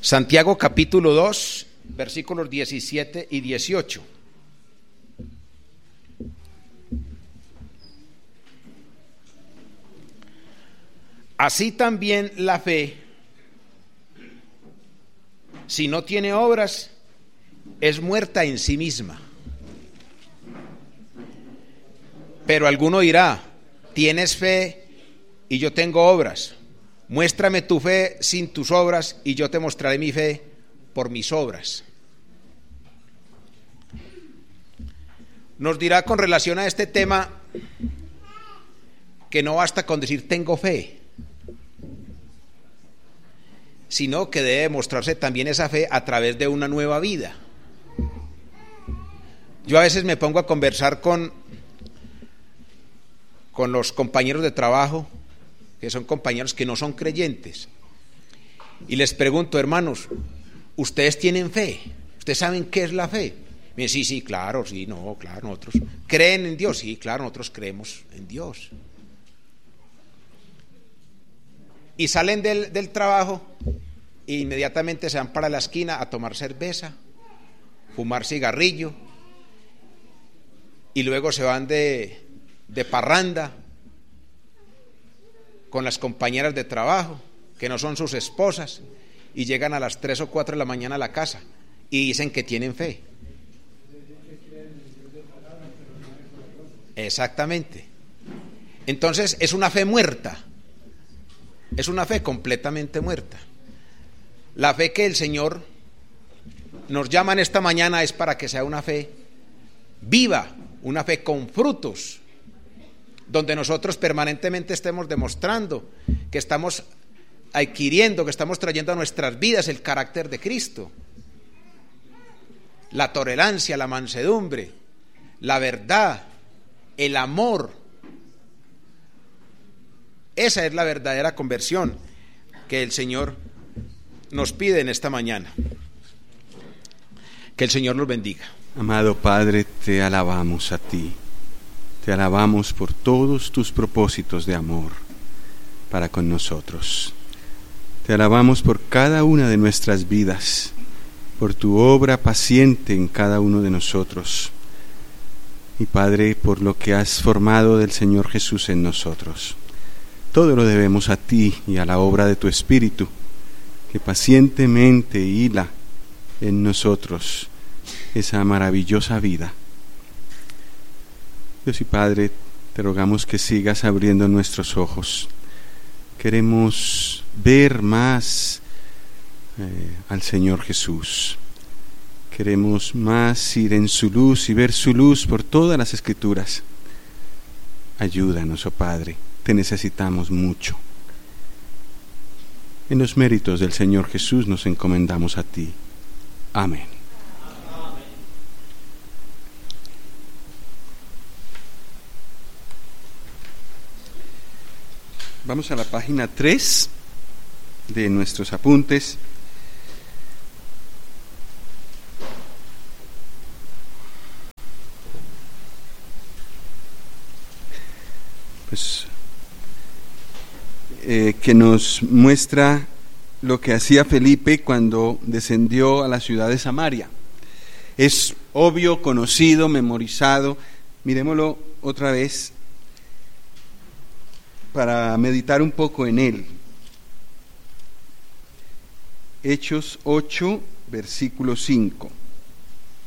Santiago capítulo 2, versículos 17 y 18. Así también la fe, si no tiene obras, es muerta en sí misma. Pero alguno dirá, tienes fe y yo tengo obras. Muéstrame tu fe sin tus obras y yo te mostraré mi fe por mis obras. Nos dirá con relación a este tema que no basta con decir tengo fe, sino que debe mostrarse también esa fe a través de una nueva vida. Yo a veces me pongo a conversar con los compañeros de trabajo, que son compañeros que no son creyentes, y les pregunto, hermanos, ¿ustedes tienen fe? ¿Ustedes saben qué es la fe? Me dicen, sí, claro, sí, no, claro, nosotros creen en Dios, sí, claro, nosotros creemos en Dios. Y salen del trabajo e inmediatamente se van para la esquina a tomar cerveza, fumar cigarrillo, y luego se van de parranda con las compañeras de trabajo, que no son sus esposas, y llegan a las 3 o 4 de la mañana a la casa y dicen que tienen fe. Exactamente. Entonces es una fe muerta, es una fe completamente muerta. La fe que el Señor nos llama en esta mañana es para que sea una fe viva, una fe con frutos, donde nosotros permanentemente estemos demostrando que estamos adquiriendo, que estamos trayendo a nuestras vidas el carácter de Cristo, la tolerancia, la mansedumbre, la verdad, el amor. Esa es la verdadera conversión que el Señor nos pide en esta mañana. Que el Señor los bendiga. Amado Padre, te alabamos a ti. Te alabamos por todos tus propósitos de amor para con nosotros. Te alabamos por cada una de nuestras vidas, por tu obra paciente en cada uno de nosotros. Y Padre, por lo que has formado del Señor Jesús en nosotros. Todo lo debemos a ti y a la obra de tu Espíritu, que pacientemente hila en nosotros esa maravillosa vida. Dios y Padre, te rogamos que sigas abriendo nuestros ojos. Queremos ver más al Señor Jesús. Queremos más ir en su luz y ver su luz por todas las Escrituras. Ayúdanos, oh Padre, te necesitamos mucho. En los méritos del Señor Jesús nos encomendamos a ti. Amén. Vamos a la página 3 de nuestros apuntes. Que nos muestra lo que hacía Felipe cuando descendió a la ciudad de Samaria. Es obvio, conocido, memorizado. Miremoslo otra vez para meditar un poco en él. Hechos 8, versículo 5.